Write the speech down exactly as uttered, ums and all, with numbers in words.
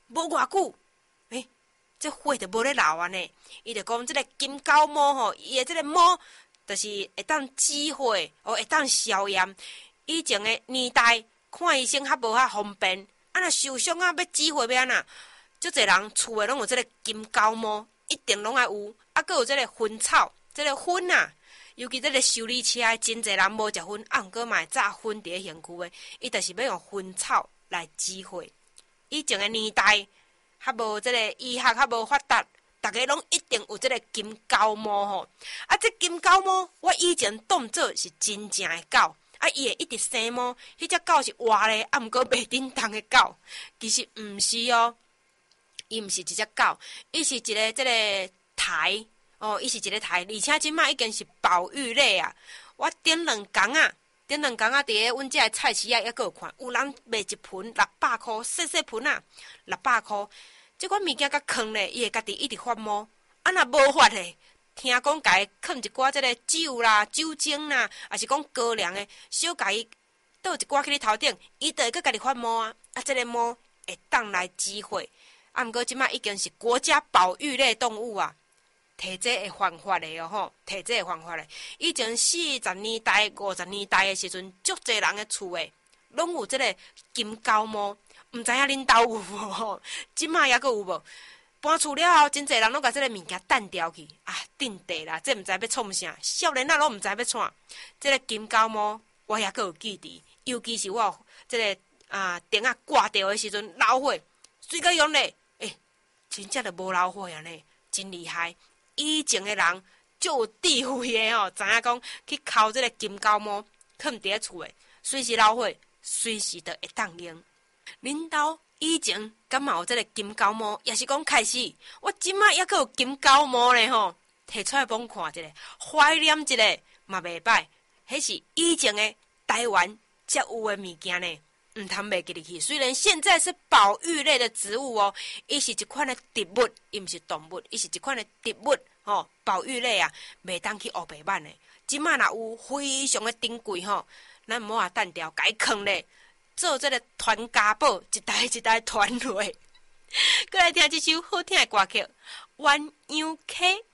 无偌久，诶、欸，这花就无咧老啊呢。伊就讲，这个金高毛吼，伊的这个毛，就是会当止火，哦，会当消炎。以前的年代，看医生较无遐方便，啊，若受伤啊，要止火要安那？足侪人厝诶拢有这个金高毛，一定拢爱有。啊，阁有这个薰草，这个薰啊，尤其这个修理车，真侪人无食薰，啊，毋过嘛会炸薰伫咧身躯诶，伊就是要用薰草来止火。以前诶年代，较无这个医学较无发达，逐个拢一定有这个金高毛吼。啊，这金高毛，我以前当做是真正诶狗。啊，伊会一直生毛，迄只狗是活咧，啊，毋过袂叮当诶狗，其实毋是哦，伊毋是一只狗，伊是一个即个台哦，伊是一个台，而且即摆已经是保育类啊。我顶两工啊，顶两工啊，伫咧阮遮诶菜市啊，抑阁有看，有人卖一盆六百箍，细细盆啊，六百箍。即款物件甲坑咧，伊会家己一直发毛，啊，若无发咧。听讲，家己囥一寡即个酒啦、酒精啦，还是讲高粱的，小家己倒一寡去你头顶，伊就会佮家己发毛啊！啊，即个毛会当来止火。啊，毋过即摆已经是国家保育类动物啊，摕这会犯法的哦吼，摕这会犯法的。以前四十年代、五十年代的时阵，足侪人的厝诶，拢有即个金高毛，毋知影恁兜有无吼？即摆抑阁有无？搬厝了后，真侪人拢甲即个物件弹掉去啊，定地啦，这毋知要创啥，少年仔拢毋知要创。即个金高毛，我也阁有记伫，尤其是我即个啊灯啊挂掉的时阵，老火，水果用咧，诶，真正就无老火啊呢，真厉害。以前的人就有智慧的吼，知影讲去抠即个金高毛，囥伫咧厝诶，随时老火，随时都会当用。恁兜以前敢嘛有即个金高毛，也是讲开始，我即摆抑阁有金高毛咧吼，摕出来帮看一下，怀念一下嘛袂歹。迄是以前的台湾才有的物件呢，毋通袂记入去。虽然现在是保育类的植物哦，伊是一款的植物，伊毋是动物，伊是一款的植物吼，保育类啊，袂当去黑白板的。即摆若有非常的珍贵吼，咱毋好啊单调改坑咧。做这个传家宝，一代一代传落。过来听这首好听的歌曲《鸳鸯溪》。